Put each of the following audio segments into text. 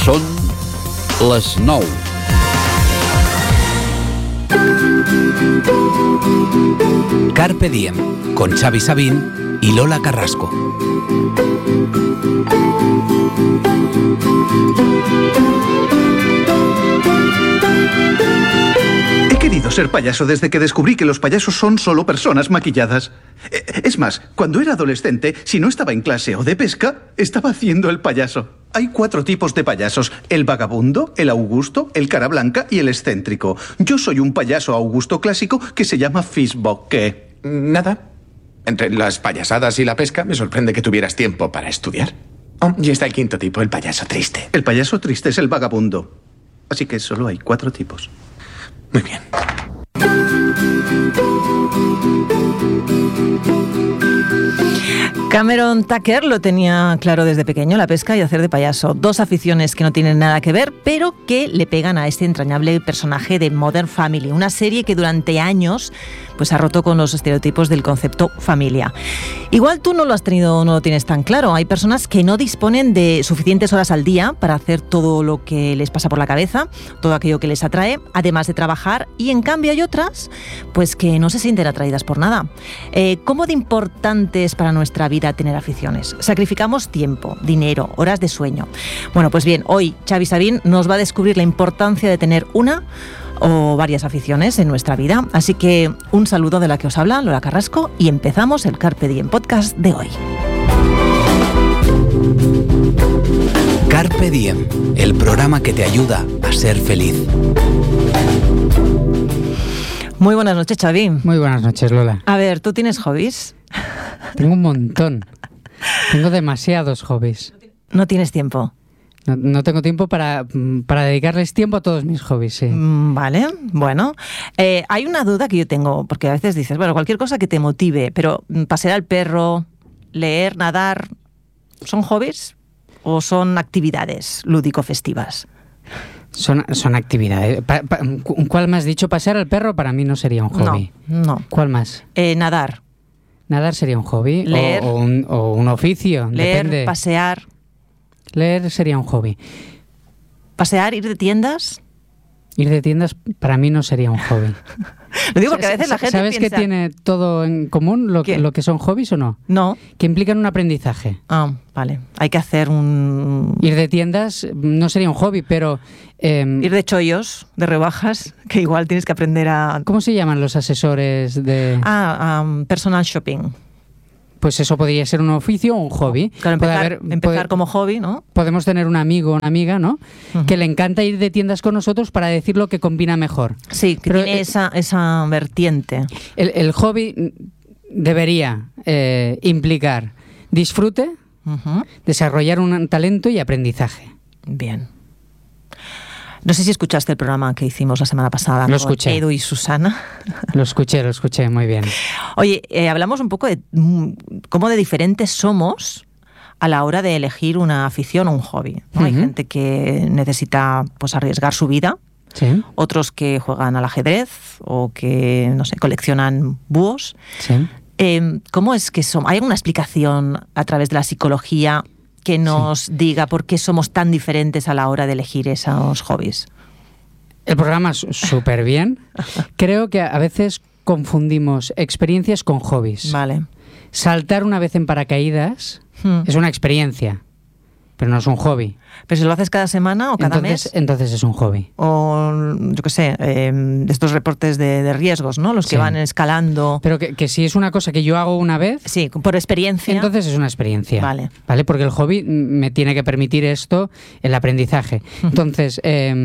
Són les 9. Carpe Diem, con Xavi Sabín y Lola Carrasco. He querido ser payaso desde que descubrí que los payasos son solo personas maquilladas. Es más, cuando era adolescente, si no estaba en clase o de pesca, estaba haciendo el payaso. Hay 4 tipos de payasos: el vagabundo, el augusto, el cara blanca y el excéntrico. Yo soy un payaso augusto clásico que se llama Fishbok. ¿Qué? Nada. Entre las payasadas y la pesca, me sorprende que tuvieras tiempo para estudiar. Oh, y está el 5.º tipo, el payaso triste. El payaso triste es el vagabundo. Así que solo hay 4 tipos. Muy bien. Cameron Tucker lo tenía claro desde pequeño, la pesca y hacer de payaso. 2 aficiones que no tienen nada que ver, pero que le pegan a este entrañable personaje de Modern Family, una serie que durante años pues ha roto con los estereotipos del concepto familia. Igual tú no lo has tenido, no lo tienes tan claro. Hay personas que no disponen de suficientes horas al día para hacer todo lo que les pasa por la cabeza, todo aquello que les atrae, además de trabajar, y en cambio hay otras pues que no se sienten atraídas por nada. ¿Cómo de importante es para nuestra vida tener aficiones? Sacrificamos tiempo, dinero, horas de sueño. Bueno, pues bien, hoy Xavi Sabín nos va a descubrir la importancia de tener una o varias aficiones en nuestra vida. Así que un saludo de la que os habla, Lola Carrasco, y empezamos el Carpe Diem podcast de hoy. Carpe Diem, el programa que te ayuda a ser feliz. Muy buenas noches, Xavi. Muy buenas noches, Lola. A ver, ¿tú tienes hobbies? Tengo un montón. Tengo demasiados hobbies. No tienes tiempo. No tengo tiempo para dedicarles tiempo a todos mis hobbies, sí. Vale, bueno. Hay una duda que yo tengo, porque a veces dices, bueno, cualquier cosa que te motive, pero pasear al perro, leer, nadar, ¿son hobbies o son actividades lúdico-festivas? Son actividades. ¿Cuál me has dicho? ¿Pasear al perro? Para mí no sería un hobby. No. ¿Cuál más? Nadar. ¿Nadar sería un hobby? Leer. O un oficio. Leer, depende. pasear. Leer sería un hobby. ¿Pasear, ir de tiendas? Ir de tiendas para mí no sería un hobby. Lo digo porque a veces la gente ¿Sabes piensa... que tiene todo en común lo que son hobbies o no? No. Que implican un aprendizaje. Ah, vale. Hay que hacer un... Ir de tiendas no sería un hobby, pero... ir de chollos, de rebajas, que igual tienes que aprender a... ¿Cómo se llaman los asesores de...? Personal shopping. Pues eso podría ser un oficio o un hobby. Claro, empezar como hobby, ¿no? Podemos tener un amigo o una amiga, ¿no? Uh-huh. Que le encanta ir de tiendas con nosotros para decir lo que combina mejor. Sí, que tiene esa vertiente. El hobby debería implicar disfrute, uh-huh, desarrollar un talento y aprendizaje. Bien. No sé si escuchaste el programa que hicimos la semana pasada con Edu y Susana. Lo escuché, muy bien. Oye, hablamos un poco de cómo de diferentes somos a la hora de elegir una afición o un hobby, ¿no? Uh-huh. Hay gente que necesita pues arriesgar su vida, sí, otros que juegan al ajedrez o que, no sé, coleccionan búhos. Sí. ¿Cómo es que somos? ¿Hay alguna explicación a través de la psicología que nos diga por qué somos tan diferentes a la hora de elegir esos hobbies? El programa es súper bien. Creo que a veces confundimos experiencias con hobbies. Vale. Saltar una vez en paracaídas es una experiencia, pero no es un hobby. ¿Pero si lo haces cada semana o cada mes? Entonces es un hobby. O, yo qué sé, estos reportes de riesgos, ¿no? Los que van escalando. Pero que si es una cosa que yo hago una vez... Sí, por experiencia. Entonces es una experiencia. Vale. Porque el hobby me tiene que permitir esto, el aprendizaje. Entonces,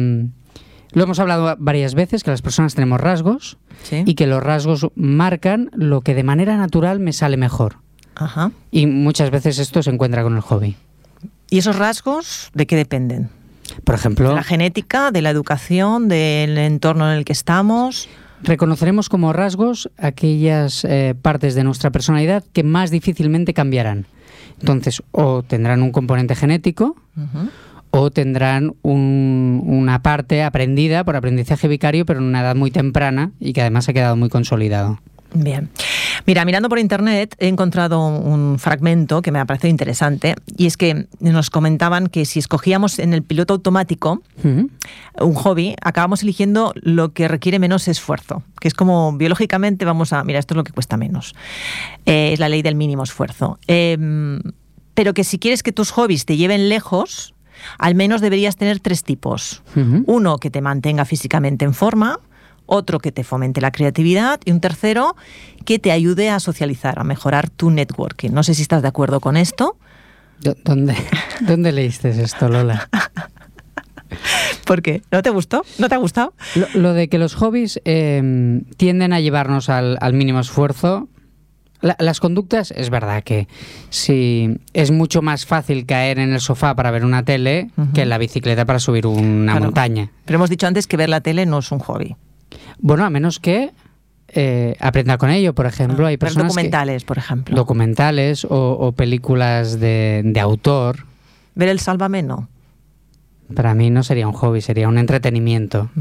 lo hemos hablado varias veces, que las personas tenemos rasgos, ¿sí?, y que los rasgos marcan lo que de manera natural me sale mejor. Ajá. Y muchas veces esto se encuentra con el hobby. ¿Y esos rasgos de qué dependen? Por ejemplo... ¿De la genética, de la educación, del entorno en el que estamos? Reconoceremos como rasgos aquellas partes de nuestra personalidad que más difícilmente cambiarán. Entonces, o tendrán un componente genético, uh-huh, o tendrán una parte aprendida por aprendizaje vicario, pero en una edad muy temprana y que además ha quedado muy consolidado. Bien. Mira, mirando por internet he encontrado un fragmento que me ha parecido interesante, y es que nos comentaban que si escogíamos en el piloto automático un hobby, acabamos eligiendo lo que requiere menos esfuerzo, que es como biológicamente mira, esto es lo que cuesta menos. Es la ley del mínimo esfuerzo. Pero que si quieres que tus hobbies te lleven lejos, al menos deberías tener 3 tipos. Uno que te mantenga físicamente en forma, otro que te fomente la creatividad y un tercero que te ayude a socializar, a mejorar tu networking. No sé si estás de acuerdo con esto. ¿Dónde leíste esto, Lola? ¿Por qué? ¿No te gustó? ¿No te ha gustado? Lo de que los hobbies tienden a llevarnos al mínimo esfuerzo. Las conductas, es verdad que si es mucho más fácil caer en el sofá para ver una tele que en la bicicleta para subir una montaña. Pero hemos dicho antes que ver la tele no es un hobby. Bueno, a menos que aprenda con ello. Por ejemplo, hay personas documentales, por ejemplo. Documentales o películas de autor. Ver el Sálvame no. Para mí no sería un hobby, sería un entretenimiento.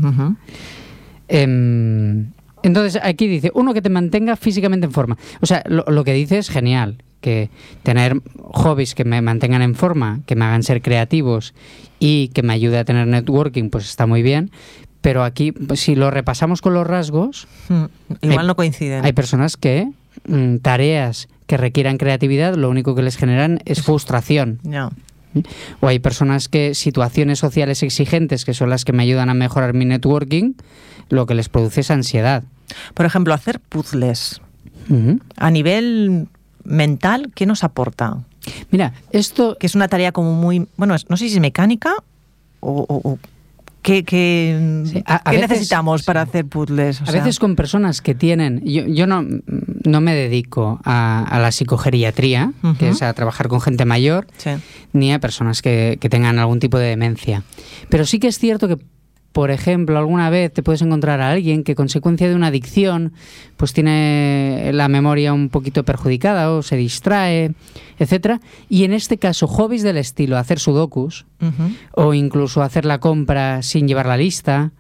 Entonces, aquí dice, uno que te mantenga físicamente en forma. O sea, lo que dice es genial, que tener hobbies que me mantengan en forma, que me hagan ser creativos y que me ayude a tener networking, pues está muy bien. Pero aquí, pues, si lo repasamos con los rasgos... Igual no coinciden. Hay personas que tareas que requieran creatividad, lo único que les generan es frustración. No. O hay personas que situaciones sociales exigentes, que son las que me ayudan a mejorar mi networking, lo que les produce es ansiedad. Por ejemplo, hacer puzzles. A nivel mental, ¿qué nos aporta? Mira, esto... Que es una tarea como muy... Bueno, no sé si es mecánica o ¿qué veces, necesitamos para hacer puzzles? A veces con personas que tienen... Yo no me dedico a la psicogeriatría, que es a trabajar con gente mayor, ni a personas que tengan algún tipo de demencia. Pero sí que es cierto que, por ejemplo, alguna vez te puedes encontrar a alguien que, consecuencia de una adicción, pues tiene la memoria un poquito perjudicada o se distrae, etcétera. Y en este caso, hobbies del estilo hacer sudokus o incluso hacer la compra sin llevar la lista,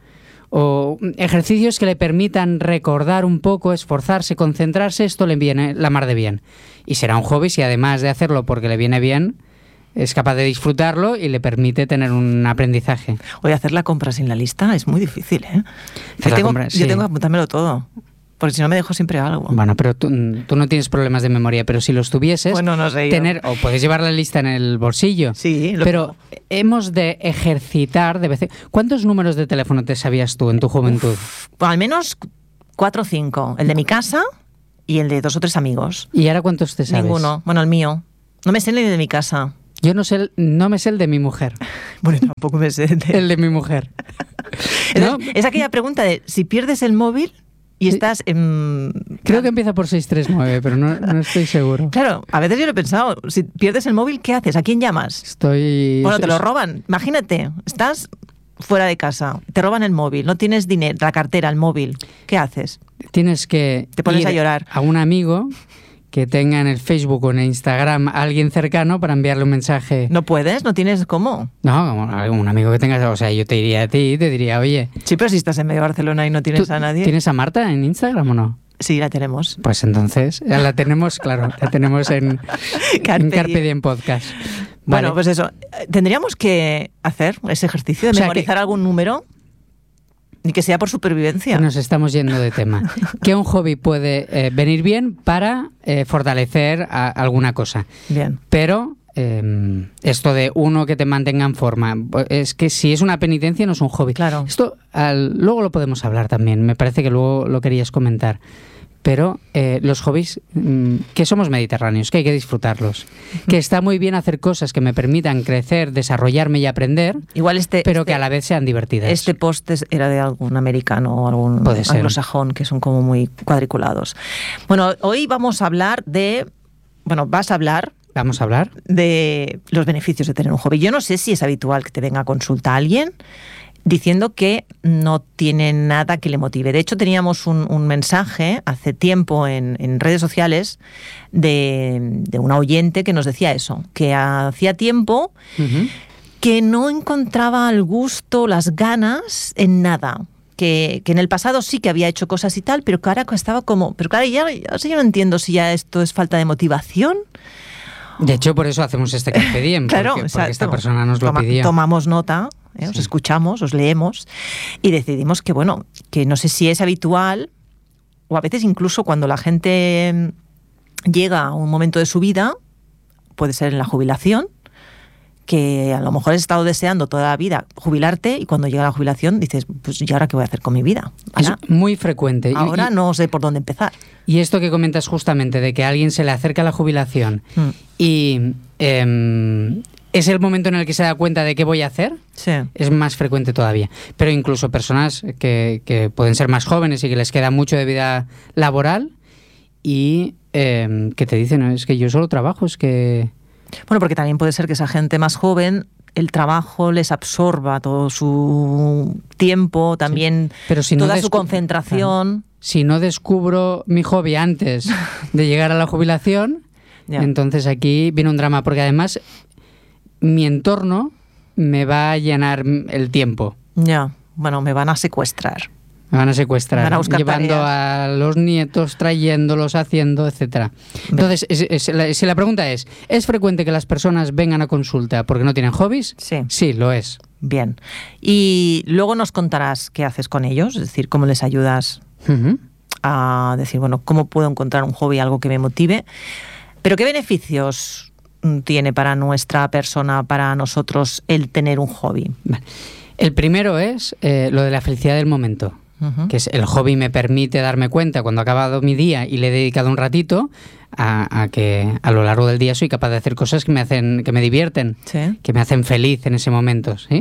o ejercicios que le permitan recordar un poco, esforzarse, concentrarse, esto le viene la mar de bien. Y será un hobby si además de hacerlo porque le viene bien, es capaz de disfrutarlo y le permite tener un aprendizaje. Oye, hacer la compra sin la lista es muy difícil, ¿eh? Yo tengo que apuntármelo todo, porque si no me dejo siempre algo. Bueno, pero tú no tienes problemas de memoria, pero si los tuvieses, bueno, no sé o puedes llevar la lista en el bolsillo. Sí, pero hemos de ejercitar de vez en... ¿Cuántos números de teléfono te sabías tú en tu juventud? Al menos 4 o 5. El de mi casa y el de 2 o 3 amigos. ¿Y ahora cuántos te sabes? Ninguno. Bueno, el mío. No me sé ni el de mi casa. Yo no me sé el de mi mujer. Bueno, tampoco me sé el de mi mujer. ¿No? Es aquella pregunta de si pierdes el móvil y estás en... Creo que empieza por 639, pero no estoy seguro. Claro, a veces yo lo he pensado. Si pierdes el móvil, ¿qué haces? ¿A quién llamas? Bueno, te lo roban. Imagínate, estás fuera de casa, te roban el móvil, no tienes dinero, la cartera, el móvil. ¿Qué haces? Tienes que te pones a llorar. A un amigo que tenga en el Facebook o en el Instagram a alguien cercano para enviarle un mensaje. ¿No puedes? ¿No tienes cómo? No, un amigo que tengas, o sea, yo te diría a ti, te diría, oye... Sí, pero si estás en medio de Barcelona y no tienes a nadie... ¿Tienes a Marta en Instagram o no? Sí, la tenemos. Pues entonces, la tenemos, claro, la tenemos en Carpe Diem Podcast. Bueno, pues eso, tendríamos que hacer ese ejercicio de memorizar algún número... Ni que sea por supervivencia. Nos estamos yendo de tema. Que un hobby puede venir bien para fortalecer alguna cosa. Bien. Pero esto de uno que te mantenga en forma, es que si es una penitencia no es un hobby. Claro. Esto luego lo podemos hablar también. Me parece que luego lo querías comentar. Pero los hobbies, que somos mediterráneos, que hay que disfrutarlos. Que está muy bien hacer cosas que me permitan crecer, desarrollarme y aprender, igual pero que a la vez sean divertidas. Este post era de algún americano o algún anglosajón, que son como muy cuadriculados. Bueno, hoy vamos a hablar de... Bueno, Vamos a hablar de los beneficios de tener un hobby. Yo no sé si es habitual que te venga a consulta alguien diciendo que no tiene nada que le motive. De hecho, teníamos un mensaje hace tiempo en redes sociales de una oyente que nos decía eso, que hacía tiempo que no encontraba el gusto, las ganas en nada, que en el pasado sí que había hecho cosas y tal, pero que ahora estaba como... Pero claro, ya yo no entiendo si ya esto es falta de motivación. De hecho, por eso hacemos este Carpe Diem, Claro, porque esta persona nos lo pidió. Tomamos nota, os escuchamos, os leemos y decidimos que, bueno, que no sé si es habitual o a veces incluso cuando la gente llega a un momento de su vida, puede ser en la jubilación, que a lo mejor has estado deseando toda la vida jubilarte y cuando llega la jubilación dices, pues ¿y ahora qué voy a hacer con mi vida? Ahora, es muy frecuente. Ahora no sé por dónde empezar. Y esto que comentas justamente, de que a alguien se le acerca la jubilación y es el momento en el que se da cuenta de qué voy a hacer, es más frecuente todavía. Pero incluso personas que pueden ser más jóvenes y que les queda mucho de vida laboral y que te dicen, no, es que yo solo trabajo, es que... Bueno, porque también puede ser que esa gente más joven, el trabajo les absorba todo su tiempo, también pero si toda su concentración. Claro. Si no descubro mi hobby antes de llegar a la jubilación, entonces aquí viene un drama, porque además mi entorno me va a llenar el tiempo. Ya, bueno, me van a secuestrar. Me van a secuestrar, van a buscar llevando tareas a los nietos, trayéndolos, haciendo, etcétera. Entonces, si la pregunta ¿es frecuente que las personas vengan a consulta porque no tienen hobbies? Sí. Sí, lo es. Bien. Y luego nos contarás qué haces con ellos, es decir, cómo les ayudas a decir, bueno, cómo puedo encontrar un hobby, algo que me motive. Pero ¿qué beneficios tiene para nuestra persona, para nosotros, el tener un hobby? Vale. El primero es lo de la felicidad del momento. Que es el hobby me permite darme cuenta cuando ha acabado mi día y le he dedicado un ratito a que a lo largo del día soy capaz de hacer cosas que me divierten, que me hacen feliz en ese momento, ¿sí?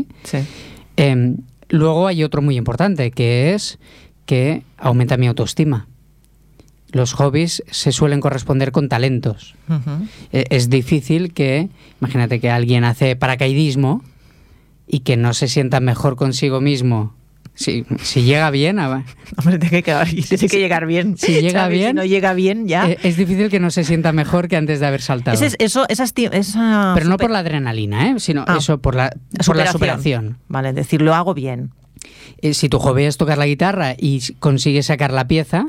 Luego hay otro muy importante, que es que aumenta mi autoestima. Los hobbies se suelen corresponder con talentos. Es difícil que, imagínate que alguien hace paracaidismo y que no se sienta mejor consigo mismo. Si llega bien... Hombre, tiene que llegar bien. Si llega ¿sabes? bien... Si no llega bien, ya... Es difícil que no se sienta mejor que antes de haber saltado. Pero no por la adrenalina, sino eso por la superación. Vale, decir, lo hago bien. Si tu hobby es tocar la guitarra y consigues sacar la pieza,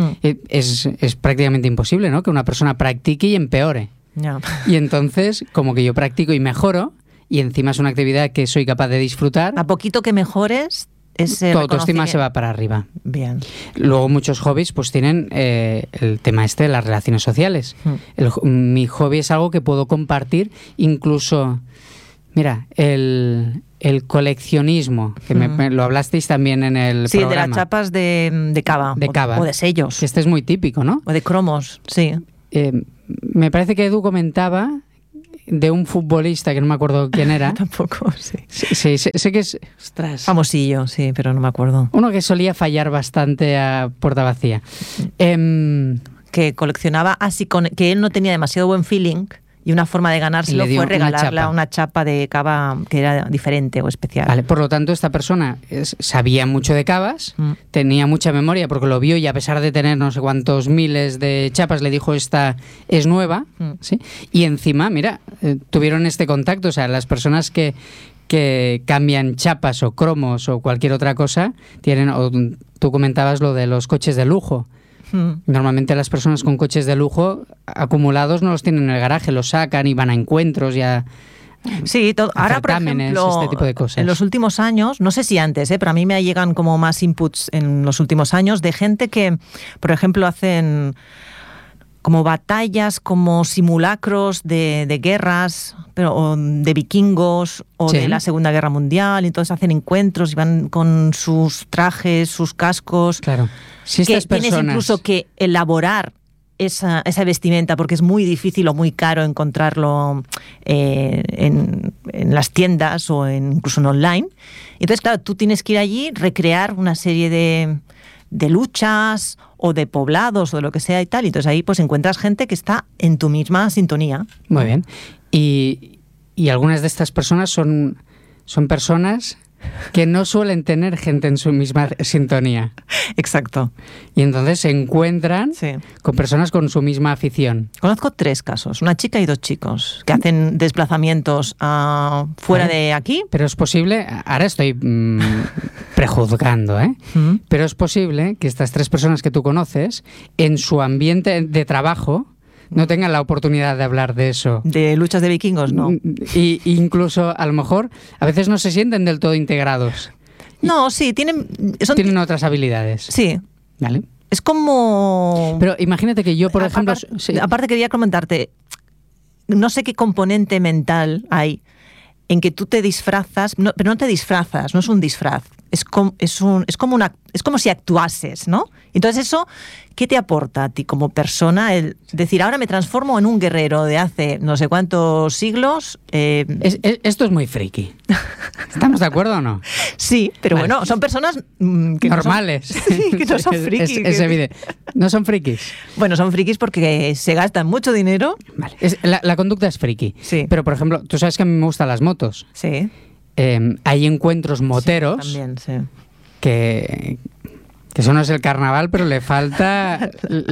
es prácticamente imposible, ¿no? Que una persona practique y empeore. Ya. Y entonces, como que yo practico y mejoro, y encima es una actividad que soy capaz de disfrutar... A poquito que mejores... Tu autoestima se va para arriba. Bien. Luego muchos hobbies pues tienen el tema de las relaciones sociales. Mi hobby es algo que puedo compartir, incluso, mira, el coleccionismo, que lo hablasteis también en el programa. Sí, de las chapas de cava. De cava. O de sellos. Que este es muy típico, ¿no? O de cromos, sí. Me parece que Edu comentaba de un futbolista que no me acuerdo quién era. Tampoco, sí. Sí, sé que es... Ostras. Famosillo, sí, pero no me acuerdo. Uno que solía fallar bastante a puerta vacía. Que coleccionaba así, que él no tenía demasiado buen feeling y una forma de ganárselo fue regalarle una chapa de cava que era diferente o especial. Vale, por lo tanto, esta persona sabía mucho de cavas, tenía mucha memoria porque lo vio y a pesar de tener no sé cuántos miles de chapas, le dijo esta es nueva, ¿sí? Y encima, mira, tuvieron este contacto, o sea, las personas que cambian chapas o cromos o cualquier otra cosa, tú comentabas lo de los coches de lujo. Normalmente las personas con coches de lujo acumulados no los tienen en el garaje, los sacan y van a encuentros y a ahora por ejemplo, este tipo de cosas. En los últimos años, no sé si antes, pero a mí me llegan como más inputs en los últimos años de gente que, por ejemplo, hacen como batallas, como simulacros de guerras, o de vikingos o de la Segunda Guerra Mundial, y entonces hacen encuentros y van con sus trajes, sus cascos. Claro. Si estas personas... Tienes incluso que elaborar esa vestimenta porque es muy difícil o muy caro encontrarlo en las tiendas o incluso en online. Entonces, claro, tú tienes que ir allí, recrear una serie de luchas o de poblados o de lo que sea y tal. Y entonces ahí pues encuentras gente que está en tu misma sintonía. Muy bien. Y algunas de estas personas son personas que no suelen tener gente en su misma sintonía. Exacto. Y entonces se encuentran Sí. con personas con su misma afición. Conozco 3 casos, una chica y 2 chicos, que hacen desplazamientos fuera de aquí. Pero es posible, ahora estoy prejuzgando, Mm. pero es posible que estas 3 personas que tú conoces, en su ambiente de trabajo, no tengan la oportunidad de hablar de eso. De luchas de vikingos, no. Y incluso, a lo mejor, a veces no se sienten del todo integrados. No, sí, tienen Tienen otras habilidades. Sí, ¿Vale? es como... Pero imagínate que yo, por ejemplo... Aparte quería comentarte, no sé qué componente mental hay en que tú te disfrazas, pero no te disfrazas, no es un disfraz, es como si actuases, ¿no? Entonces eso, ¿qué te aporta a ti como persona? El decir, ahora me transformo en un guerrero de hace no sé cuántos siglos. Esto es muy friki. ¿Estamos de acuerdo o no? Sí, pero Vale. bueno, son personas que normales. No son, sí, que no son frikis. Es evidente. No son frikis. Bueno, son frikis porque se gastan mucho dinero. Vale. La conducta es friki. Sí. Pero, por ejemplo, tú sabes que a mí me gustan las motos. Sí. Hay encuentros moteros Sí, también, sí. que eso no es el carnaval, pero le falta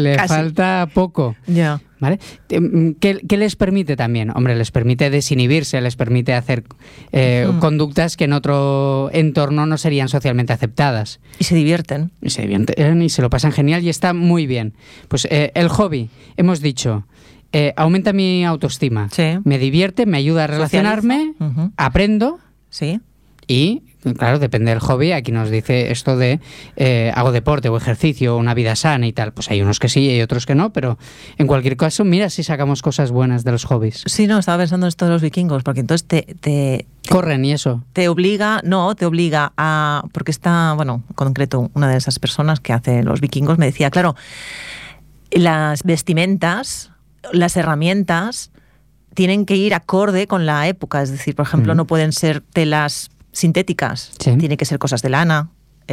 poco. Ya. ¿Vale? ¿Qué les permite también? Hombre, les permite desinhibirse, les permite hacer conductas que en otro entorno no serían socialmente aceptadas. Y se divierten. Y se divierten y se lo pasan genial y está muy bien. Pues el hobby, hemos dicho, aumenta mi autoestima, Sí. me divierte, me ayuda a relacionarme, Socializa. Ujú. aprendo Sí. y, claro, depende del hobby. Aquí nos dice esto de hago deporte o ejercicio o una vida sana y tal. Pues hay unos que sí y hay otros que no, pero en cualquier caso, mira si sacamos cosas buenas de los hobbies. Sí, no, estaba pensando en esto de los vikingos, porque entonces Corren y eso. te obliga a... Porque está, bueno, en concreto, una de esas personas que hace los vikingos me decía, claro, las vestimentas, las herramientas tienen que ir acorde con la época. Es decir, por ejemplo, no pueden ser telas sintéticas, Sí. tiene que ser cosas de lana.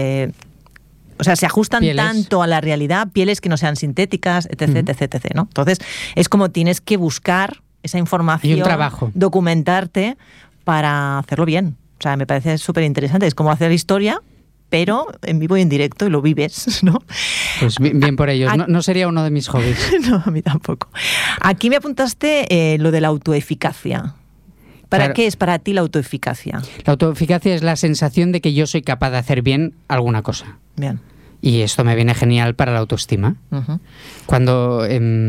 O sea, se ajustan Pieles. tanto a la realidad, pieles que no sean sintéticas, etc, etc, ¿no? Entonces, es como tienes que buscar esa información, Y un trabajo. documentarte para hacerlo bien. O sea, me parece súper interesante. Es como hacer historia, pero en vivo y en directo, y lo vives, ¿no? Pues bien por ellos. No sería uno de mis hobbies. No, a mí tampoco. Aquí me apuntaste lo de la autoeficacia. ¿Para Claro. qué es para ti la autoeficacia? La autoeficacia es la sensación de que yo soy capaz de hacer bien alguna cosa. Bien. Y esto me viene genial para la autoestima. Ujú. Cuando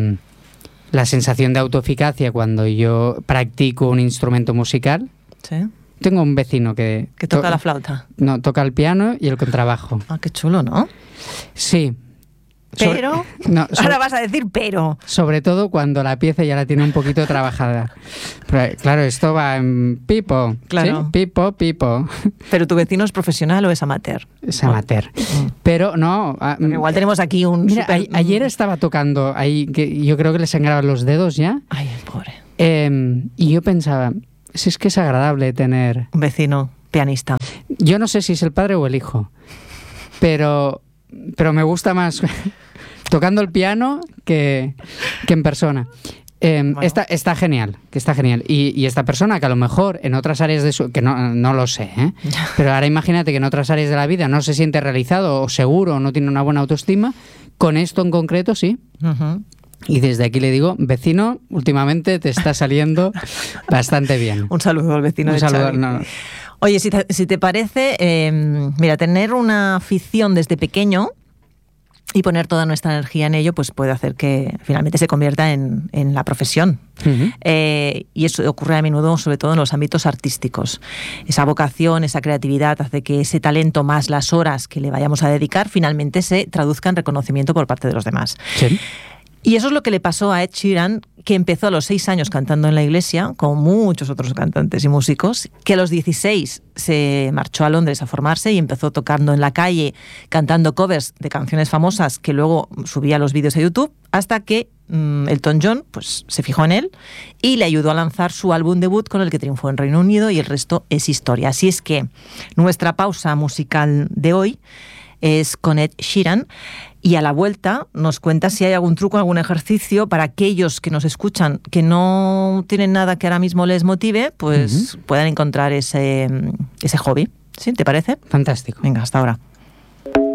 la sensación de autoeficacia, cuando yo practico un instrumento musical, Sí. tengo un vecino que toca la flauta. No, toca el piano y el contrabajo. Ah, qué chulo, ¿no? Sí. Pero... Ahora vas a decir pero. Sobre todo cuando la pieza ya la tiene un poquito trabajada. Pero, claro, esto va en pipo. Claro. ¿Sí? Pipo, pipo. ¿Pero tu vecino es profesional o es amateur? Es amateur. Pero no... Igual tenemos aquí un... Mira, super- ayer estaba tocando ahí, que yo creo que le sangraban los dedos ya. Ay, pobre. Y yo pensaba, si es que es agradable tener... Un vecino pianista. Yo no sé si es el padre o el hijo, pero me gusta más tocando el piano que en persona. Bueno. Está genial, que está genial. Y esta persona que a lo mejor en otras áreas de su... que no lo sé, ¿eh? Pero ahora imagínate que en otras áreas de la vida no se siente realizado o seguro o no tiene una buena autoestima, con esto en concreto sí. Ujú. Y desde aquí le digo, vecino, últimamente te está saliendo bastante bien. Un saludo al vecino Un de saludo, Xavi. no. Oye, si te parece, mira, tener una afición desde pequeño y poner toda nuestra energía en ello, pues puede hacer que finalmente se convierta en la profesión. Ujú. Y eso ocurre a menudo, sobre todo en los ámbitos artísticos. Esa vocación, esa creatividad hace que ese talento más las horas que le vayamos a dedicar finalmente se traduzca en reconocimiento por parte de los demás. Sí. Y eso es lo que le pasó a Ed Sheeran, que empezó a los 6 años cantando en la iglesia, como muchos otros cantantes y músicos, que a los 16 se marchó a Londres a formarse y empezó tocando en la calle, cantando covers de canciones famosas que luego subía los vídeos a YouTube, hasta que Elton John pues, se fijó en él y le ayudó a lanzar su álbum debut con el que triunfó en Reino Unido, y el resto es historia. Así es que nuestra pausa musical de hoy es con Ed Sheeran, y a la vuelta nos cuenta si hay algún truco, algún ejercicio para aquellos que nos escuchan que no tienen nada que ahora mismo les motive, pues puedan encontrar ese hobby. ¿Sí? ¿Te parece? Fantástico. Venga, hasta ahora.